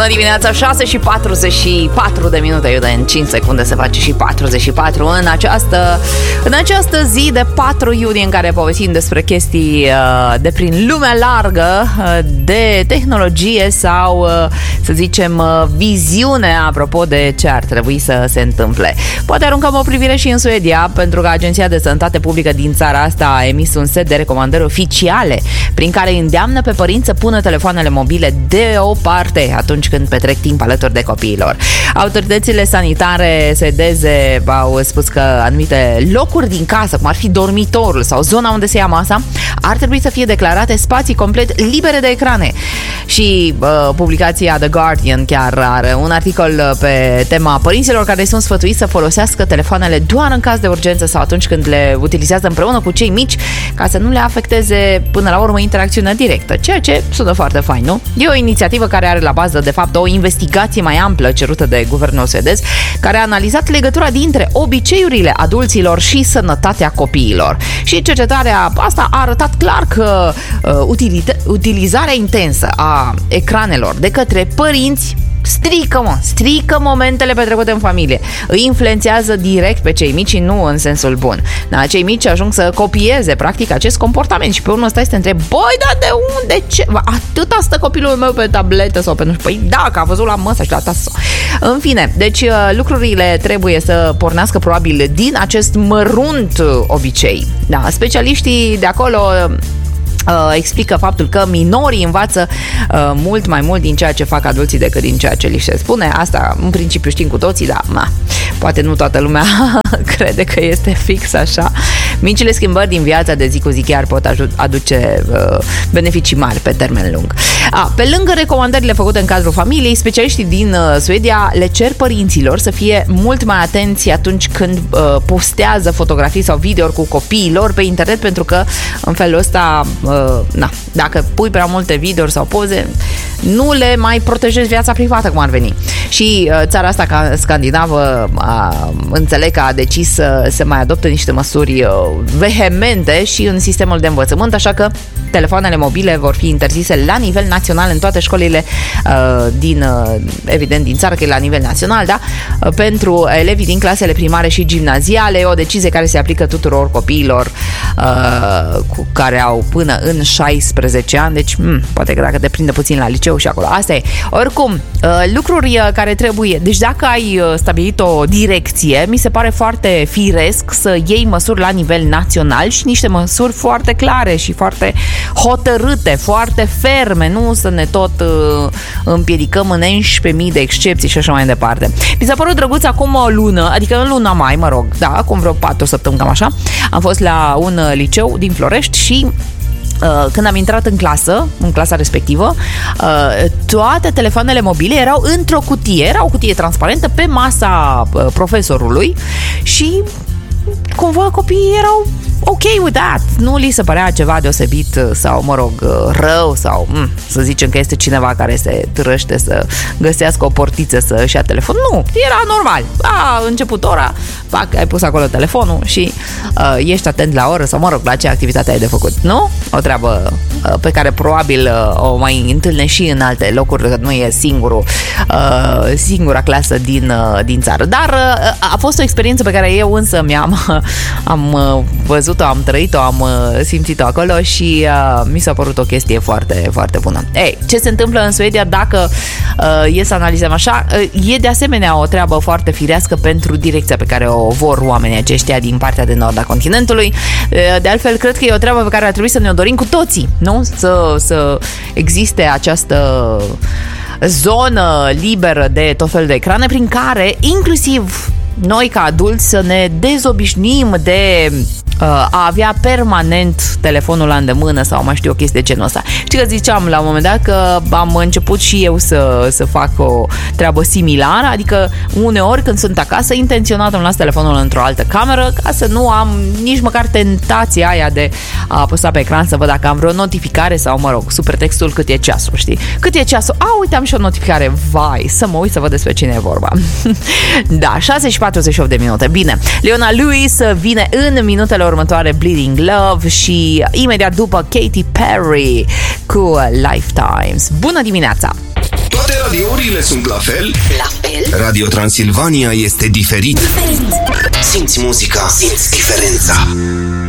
Bună dimineața, 6 și 44 de minute. Eu în 5 secunde se face și 44 în această zi de 4 iunie în care povestim despre chestii de prin lumea largă, de tehnologie sau, să zicem, viziune apropo de ce ar trebui să se întâmple. Poate aruncăm o privire și în Suedia, pentru că Agenția de Sănătate Publică din țara asta a emis un set de recomandări oficiale prin care îndeamnă pe părinți să pună telefoanele mobile deoparte atunci când petrec timp alături de copiilor. Autoritățile sanitare suedeze au spus că anumite locuri din casă, cum ar fi dormitorul sau zona unde se ia masa, ar trebui să fie declarate spații complet libere de ecrane. Și publicația The Guardian chiar are un articol pe tema părinților care sunt sfătuiți să folosească telefoanele doar în caz de urgență sau atunci când le utilizează împreună cu cei mici, ca să nu le afecteze până la urmă interacțiunea directă, ceea ce sună foarte fain, nu? E o inițiativă care are la bază, de fapt, o investigație mai amplă cerută de guvernul suedez, care a analizat legătura dintre obiceiurile adulților și sănătatea copiilor. Și cercetarea asta a arătat clar că utilizarea intensă a ecranelor de către părinți strică momentele petrecute în familie. Îi influențează direct pe cei mici și nu în sensul bun. Da, cei mici ajung să copieze practic acest comportament și pe urmă stai să te întrebi, băi, dar de unde? Ce? Atâta stă copilul meu pe tabletă sau pe nu știu. Păi da, că a văzut la măsa și la tasă. În fine, deci lucrurile trebuie să pornească probabil din acest mărunt obicei. Da, specialiștii de acolo explică faptul că minorii învață mult mai mult din ceea ce fac adulții decât din ceea ce li se spune. Asta în principiu știm cu toții, dar poate nu toată lumea crede că este fix așa. Micile schimbări din viața de zi cu zi chiar pot aduce beneficii mari pe termen lung. Pe lângă recomandările făcute în cadrul familiei, specialiștii din Suedia le cer părinților să fie mult mai atenți atunci când postează fotografii sau videouri cu copiilor pe internet, pentru că în felul ăsta dacă pui prea multe videouri sau poze, nu le mai protejezi viața privată, cum ar veni. Și țara asta scandinavă înțeleg că a decis să se mai adopte niște măsuri vehemente și în sistemul de învățământ, așa că telefoanele mobile vor fi interzise la nivel național în toate școlile evident din țară, că e la nivel național, da? Pentru elevii din clasele primare și gimnaziale. E o decizie care se aplică tuturor copiilor care au până în 16 ani, deci poate că dacă te prinde puțin la liceu și acolo. Asta e. Oricum, lucruri care trebuie, deci dacă ai stabilit o direcție, mi se pare foarte firesc să iei măsuri la nivel național și niște măsuri foarte clare și foarte hotărâte, foarte ferme, nu să ne tot împiedicăm în 11.000 de excepții și așa mai departe. Mi s-a părut drăguț acum o lună, adică în luna mai, acum vreo 4 săptămâni, cam așa, am fost la un liceu din Florești și când am intrat în clasa respectivă, toate telefoanele mobile erau într-o cutie, era o cutie transparentă pe masa profesorului și cumva copiii erau ok with that. Nu li se părea ceva deosebit sau, rău sau să zicem că este cineva care se târăște să găsească o portiță să-și ia telefon. Nu, era normal. A început ora, ai pus acolo telefonul și ești atent la oră sau, la ce activitate ai de făcut. Nu? O treabă pe care probabil o mai întâlnești și în alte locuri, că nu e singura clasă din țară. Dar a fost o experiență pe care eu însă am văzut-o, am trăit-o, am simțit-o acolo și mi s-a părut o chestie foarte, foarte bună. Ce se întâmplă în Suedia, dacă e să analizăm așa, e de asemenea o treabă foarte firească pentru direcția pe care o vor oamenii aceștia din partea de nord a continentului. De altfel, cred că e o treabă pe care ar trebui să ne-o dorim cu toții, nu? Să existe această zonă liberă de tot fel de ecrane prin care, inclusiv noi ca adulți, să ne dezobișnuim de a avea permanent telefonul la îndemână sau mai știu o chestie de genul ăsta. Știi că ziceam la un moment dat că am început și eu să fac o treabă similară, adică uneori când sunt acasă, intenționat îmi las telefonul într-o altă cameră ca să nu am nici măcar tentația aia de a apăsa pe ecran să văd dacă am vreo notificare sau, sub pretextul cât e ceasul, știi? Cât e ceasul? Uite, am și o notificare. Vai, să mă uit să văd despre cine e vorba. Da, 6 și 48 de minute. Bine, Leona Lewis vine în minutele următoare, Bleeding Love, și imediat după Katy Perry cu Lifetimes. Bună dimineața! Toate radiourile Gusturile sunt la fel. Radio Transilvania este diferit. Simți muzica, simți diferența.